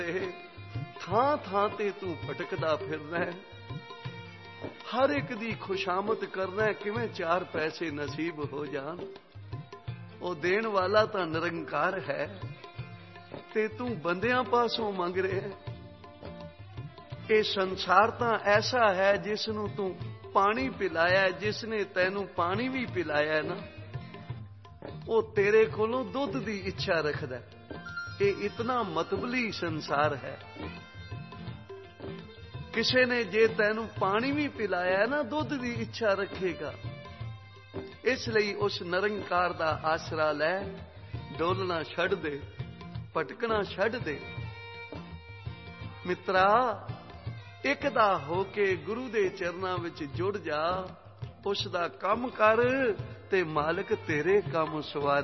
ਥਾਂ ਥਾਂ ਤੇ ਤੂੰ ਭਟਕਦਾ ਫਿਰਨਾ ਹੈ, ਹਰ ਇੱਕ ਦੀ ਖੁਸ਼ਾਮਦ ਕਰਨਾ ਹੈ, ਕਿਵੇਂ ਚਾਰ ਪੈਸੇ ਨਸੀਬ ਹੋ ਜਾਣ। ਉਹ ਦੇਣ ਵਾਲਾ ਤਾਂ ਨਿਰੰਕਾਰ ਹੈ ਤੇ ਤੂੰ ਬੰਦਿਆਂ ਪਾਸੋਂ ਮੰਗ ਰਿਹਾ ਹੈ। ਇਹ ਸੰਸਾਰ ਤਾਂ ਐਸਾ ਹੈ ਜਿਸ ਨੂੰ ਤੂੰ ਪਾਣੀ ਪਿਲਾਇਆ, ਜਿਸ ਨੇ ਤੈਨੂੰ ਪਾਣੀ ਵੀ ਪਿਲਾਇਆ ਨਾ, ਉਹ ਤੇਰੇ ਕੋਲੋਂ ਦੁੱਧ ਦੀ ਇੱਛਾ ਰੱਖਦਾ। ਇਹ ਇਤਨਾ ਮਤਬਲੀ ਸੰਸਾਰ ਹੈ। ਕਿਸੇ ਨੇ ਜੇ ਤੈਨੂੰ ਪਾਣੀ ਵੀ ਪਿਲਾਇਆ ਨਾ, ਦੁੱਧ ਦੀ ਇੱਛਾ ਰੱਖੇਗਾ। ਇਸ ਲਈ ਉਸ ਨਿਰੰਕਾਰ ਦਾ ਆਸਰਾ ਲੈ, ਡੋਲਣਾ ਛੱਡ ਦੇ, ਭਟਕਣਾ ਛੱਡ ਦੇ। ਮਿੱਤਰਾ, ਇੱਕ ਦਾ ਹੋ ਕੇ ਗੁਰੂ ਦੇ ਚਰਨਾਂ ਵਿੱਚ ਜੁੜ ਜਾ, ਉਸ ਦਾ ਕੰਮ ਕਰ ਤੇ ਮਾਲਕ ਤੇਰੇ ਕੰਮ ਸਵਾਰੇ।